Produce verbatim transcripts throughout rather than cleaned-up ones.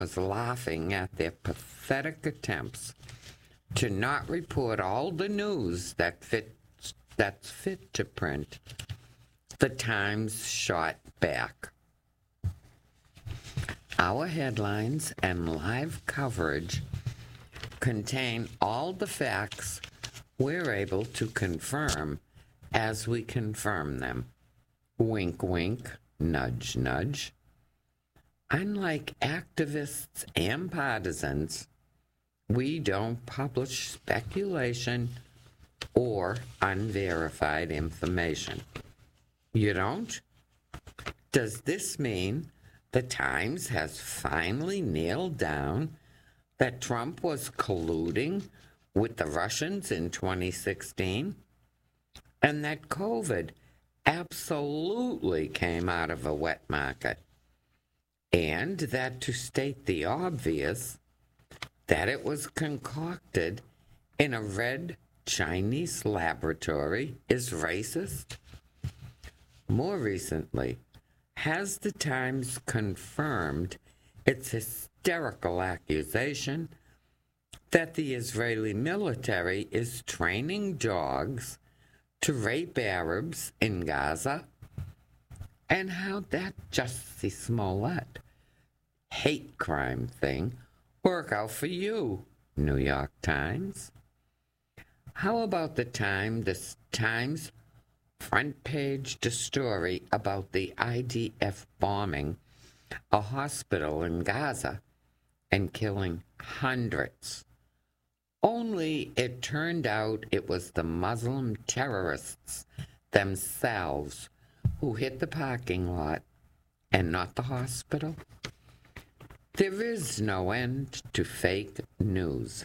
was laughing at their pathetic attempts to not report all the news that fit, that's fit to print, the Times shot back. Our headlines and live coverage contain all the facts we're able to confirm as we confirm them. Wink, wink, nudge, nudge. Unlike activists and partisans, we don't publish speculation or unverified information. You don't? Does this mean the Times has finally nailed down that Trump was colluding with the Russians in twenty sixteen? And that COVID absolutely came out of a wet market? And that, to state the obvious, that it was concocted in a red Chinese laboratory is racist? More recently, has the Times confirmed its hysterical accusation that the Israeli military is training dogs to rape Arabs in Gaza? And how'd that Jussie Smollett hate crime thing work out for you, New York Times? How about the time the Times front page story about the I D F bombing a hospital in Gaza and killing hundreds? Only it turned out it was the Muslim terrorists themselves who hit the parking lot and not the hospital. There is no end to fake news.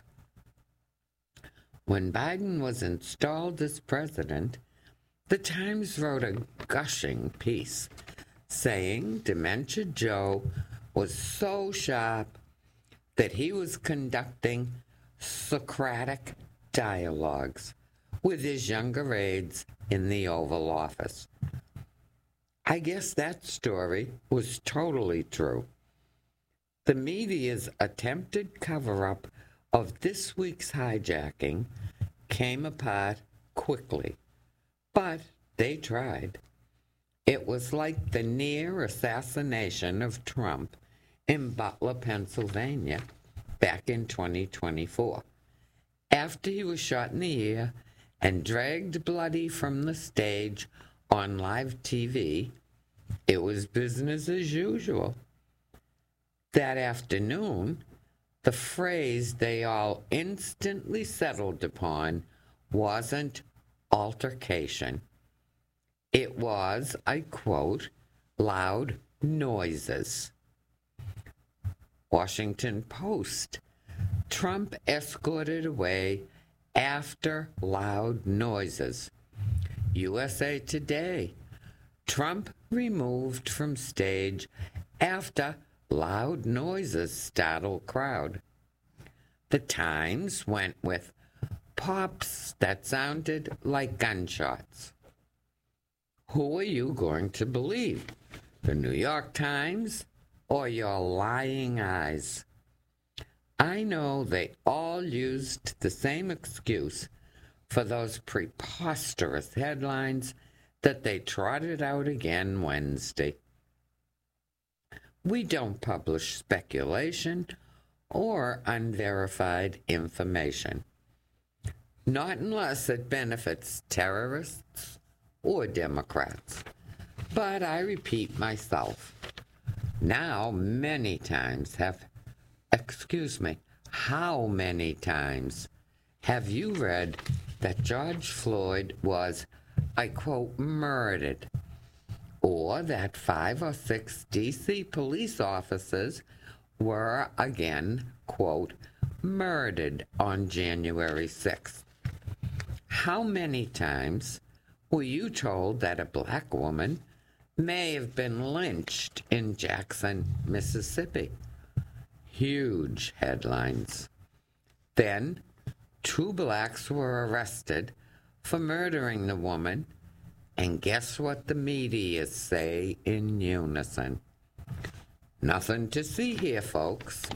When Biden was installed as president, the Times wrote a gushing piece saying Dementia Joe was so sharp that he was conducting Socratic dialogues with his younger aides in the Oval Office. I guess that story was totally true. The media's attempted cover-up of this week's hijacking came apart quickly, but they tried. It was like the near assassination of Trump in Butler, Pennsylvania, back in twenty twenty-four. After he was shot in the ear and dragged bloody from the stage on live T V, it was business as usual. That afternoon, the phrase they all instantly settled upon wasn't altercation. It was, I quote, loud noises. Washington Post. Trump escorted away after loud noises. U S A Today. Trump removed from stage after loud noises startled crowd. The Times went with pops that sounded like gunshots. Who are you going to believe? The New York Times or your lying eyes? I know they all used the same excuse for those preposterous headlines that they trotted out again Wednesday. We don't publish speculation or unverified information. Not unless it benefits terrorists or Democrats. But I repeat myself. Now many times have, excuse me, how many times have you read that George Floyd was, I quote, murdered, or that five or six D C police officers were again, quote, murdered on January sixth? How many times were you told that a black woman may have been lynched in Jackson, Mississippi? Huge headlines. Then, two blacks were arrested for murdering the woman, and guess what the media say in unison? Nothing to see here, folks.